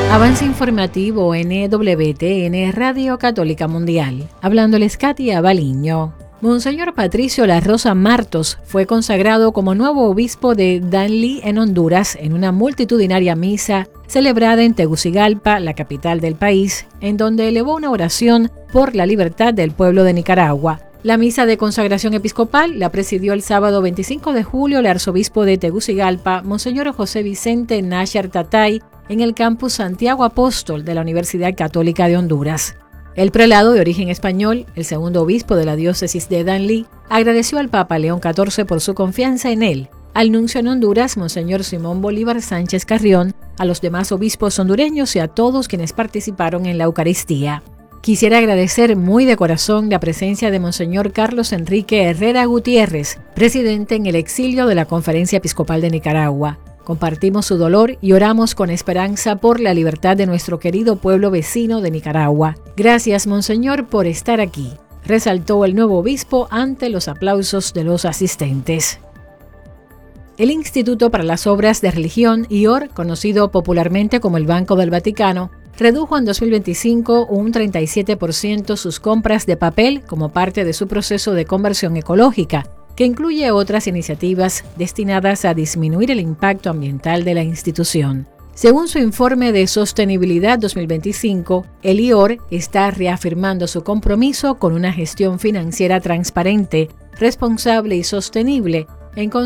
Avance informativo NWTN Radio Católica Mundial. Hablándoles Katia Baliño. Monseñor Patricio La Rosa Martos fue consagrado como nuevo obispo de Danlí en Honduras en una multitudinaria misa celebrada en Tegucigalpa, la capital del país, en donde elevó una oración por la libertad del pueblo de Nicaragua. La misa de consagración episcopal la presidió el sábado 25 de julio el arzobispo de Tegucigalpa, Monseñor José Vicente Nájar Tatay, en el campus Santiago Apóstol de la Universidad Católica de Honduras. El prelado de origen español, el segundo obispo de la diócesis de Danlí, agradeció al Papa León XIV por su confianza en él, al nuncio en Honduras, Monseñor Simón Bolívar Sánchez Carrión, a los demás obispos hondureños y a todos quienes participaron en la Eucaristía. Quisiera agradecer muy de corazón la presencia de Monseñor Carlos Enrique Herrera Gutiérrez, presidente en el exilio de la Conferencia Episcopal de Nicaragua. Compartimos su dolor y oramos con esperanza por la libertad de nuestro querido pueblo vecino de Nicaragua. Gracias, Monseñor, por estar aquí, resaltó el nuevo obispo ante los aplausos de los asistentes. El Instituto para las Obras de Religión, IOR, conocido popularmente como el Banco del Vaticano, redujo en 2025 un 37% sus compras de papel como parte de su proceso de conversión ecológica, que incluye otras iniciativas destinadas a disminuir el impacto ambiental de la institución. Según su informe de sostenibilidad 2025, el IOR está reafirmando su compromiso con una gestión financiera transparente, responsable y sostenible, en